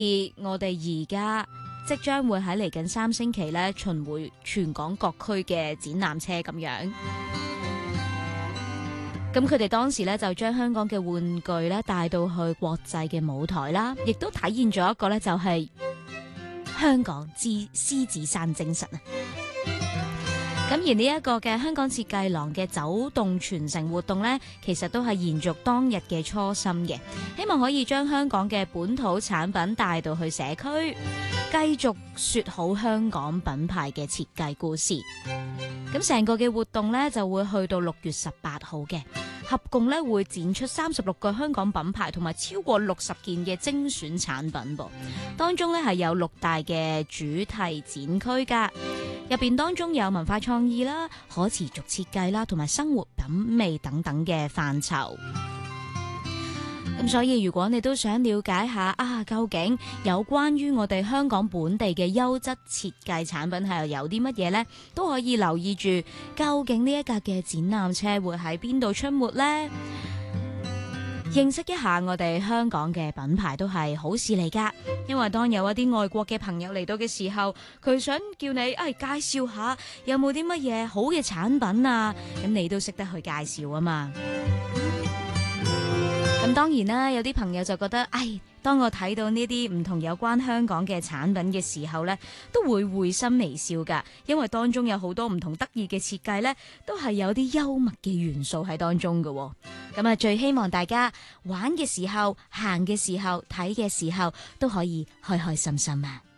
而我哋而家即將會喺嚟緊3星期咧巡迴全港各區嘅展覽車咁樣。咁佢哋當時咧就將香港嘅玩具咧帶到去國際嘅舞台啦，亦都體現咗一個咧就係香港之獅子山精神啊！咁而呢一個嘅香港設計廊嘅走動傳承活動呢，其實都係延續當日嘅初心嘅，希望可以將香港嘅本土產品帶到去社區，繼續說好香港品牌嘅設計故事。咁成個嘅活動呢，就會去到6月18號嘅，合共呢會展出36個香港品牌同埋超過60件嘅精選產品噃。當中呢係有6大嘅主題展區噶。入邊當中有文化創意啦、可持續設計啦，同埋生活品味等等嘅範疇。咁所以如果你都想了解下究竟有關於我哋香港本地嘅優質設計產品係有啲乜嘢呢？都可以留意住究竟呢一架嘅展覽車會喺邊度出沒呢？認識一下我哋香港嘅品牌都係好事嚟噶，因為當有一啲外國嘅朋友嚟到嘅時候，佢想叫你介紹下有冇啲乜嘢好嘅產品啊，咁你都識得去介紹啊嘛。咁當然啦，有啲朋友就覺得，當我睇到呢啲唔同有關香港嘅產品嘅時候呢，都會心微笑噶，因為當中有好多唔同得意嘅設計呢，都係有啲幽默嘅元素喺當中嘅。咁最希望大家玩嘅時候、行嘅時候、睇嘅時候，都可以開開心心啊！